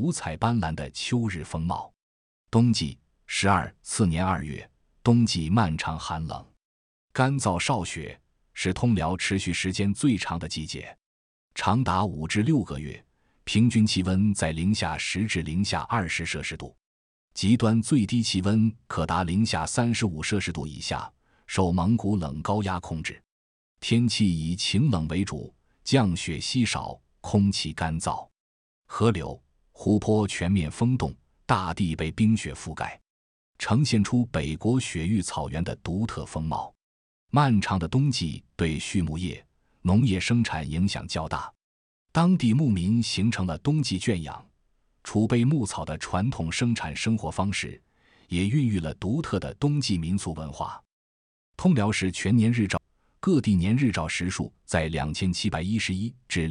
五彩斑斓的秋日风貌。冬季次年2月，冬季漫长寒冷，干燥少雪，是通辽持续时间最长的季节，长达5至6个月，平均气温在-10至-20摄氏度，极端最低气温可达-35摄氏度以下，受蒙古冷高压控制。天气以晴冷为主，降雪稀少，空气干燥，河流、湖泊全面封冻，大地被冰雪覆盖，呈现出北国雪域草原的独特风貌。漫长的冬季对畜牧业、农业生产影响较大，当地牧民形成了冬季圈养、储备牧草的传统生产生活方式，也孕育了独特的冬季民俗文化。通辽市全年日照，各地年日照时数在2711至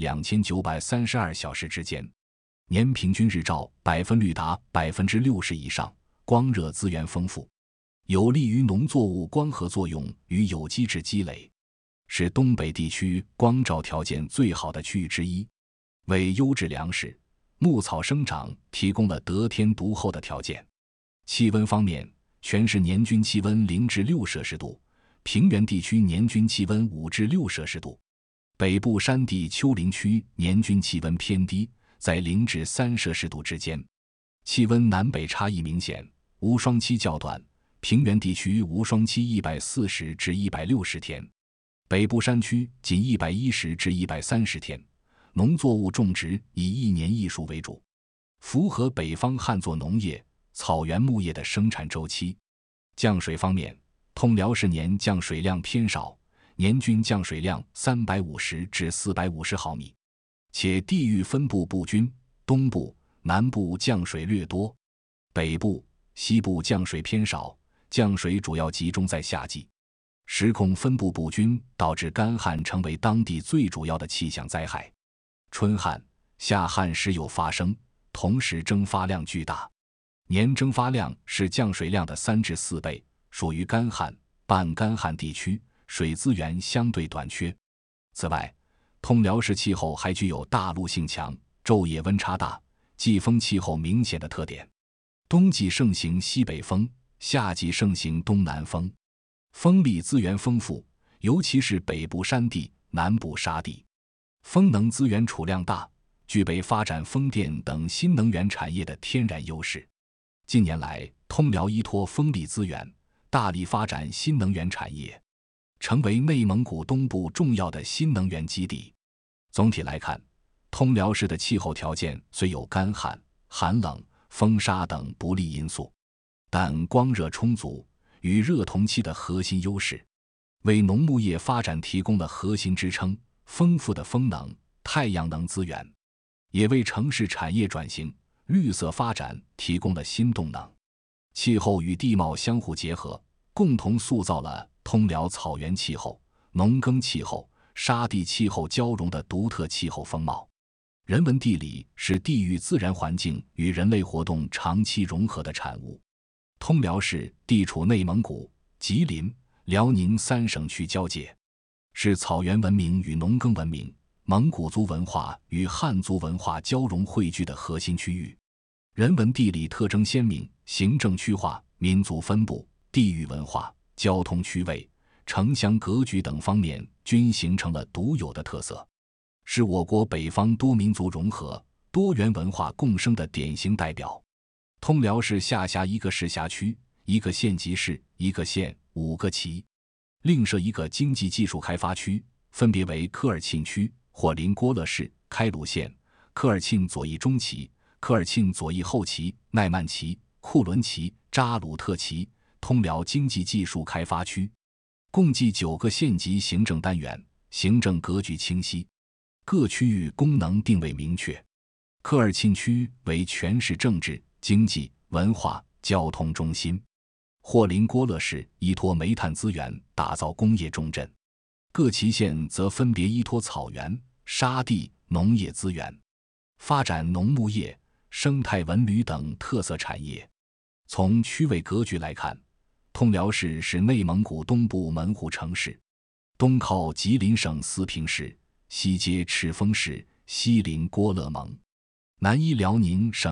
2932小时之间，年平均日照率达60%以上，光热资源丰富，有利于农作物光合作用与有机质积累，是东北地区光照条件最好的区域之一，为优质粮食、牧草生长提供了得天独厚的条件。气温方面，全市年均气温0至6摄氏度，平原地区年均气温5至6摄氏度，北部山地丘陵区年均气温偏低，在0至3摄氏度之间，气温南北差异明显，无霜期较短，平原地区无霜期140至160天，北部山区仅110至130天，农作物种植以一年一熟为主，符合北方旱作农业、草原牧业的生产周期。降水方面，通辽市年降水量偏少，年均降水量350至450毫米，且地域分布不均，东部、南部降水略多，北部、西部降水偏少，降水主要集中在夏季。时空分布不均，导致干旱成为当地最主要的气象灾害。春旱、夏旱时有发生，同时蒸发量巨大，年蒸发量是降水量的3至4倍，属于干旱、半干旱地区，水资源相对短缺。此外，通辽市气候还具有大陆性强、昼夜温差大、季风气候明显的特点。冬季盛行西北风，夏季盛行东南风，风力资源丰富，尤其是北部山地、南部沙地，风能资源储量大，具备发展风电等新能源产业的天然优势。近年来，通辽依托风力资源，大力发展新能源产业，成为内蒙古东部重要的新能源基地。总体来看，通辽市的气候条件虽有干旱、寒冷、风沙等不利因素，但光热充足，与热同期的核心优势，为农牧业发展提供了核心支撑。丰富的风能、太阳能资源，也为城市产业转型、绿色发展提供了新动能。气候与地貌相互结合，共同塑造了通辽草原气候、农耕气候、沙地气候交融的独特气候风貌。人文地理是地域自然环境与人类活动长期融合的产物。通辽市地处内蒙古、吉林、辽宁3省区交界，是草原文明与农耕文明、蒙古族文化与汉族文化交融汇聚的核心区域。人文地理特征鲜明，行政区划、民族分布、地域文化、交通区位、城乡格局等方面均形成了独有的特色，是我国北方多民族融合、多元文化共生的典型代表。通辽市下辖一个市辖区、一个县级市、一个县、5个旗，另设一个经济技术开发区，分别为科尔沁区、霍林郭勒市、开鲁县、科尔沁左翼中旗、科尔沁左翼后旗、奈曼旗、库伦旗、扎鲁特旗、通辽经济技术开发区，共计9个县级行政单元，行政格局清晰，各区域功能定位明确。科尔沁区为全市政治、经济、文化、交通中心。霍林郭勒市依托煤炭资源打造工业重镇，各旗县则分别依托草原、沙地、农业资源，发展农牧业、生态文旅等特色产业。从区位格局来看，通辽市是内蒙古东部门户城市，东靠吉林省四平市，西接赤峰市，西临郭勒盟，南依辽宁省